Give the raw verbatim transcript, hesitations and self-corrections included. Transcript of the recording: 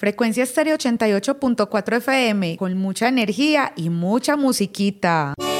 Frecuencia Estéreo ochenta y ocho punto cuatro F M, con mucha energía y mucha musiquita.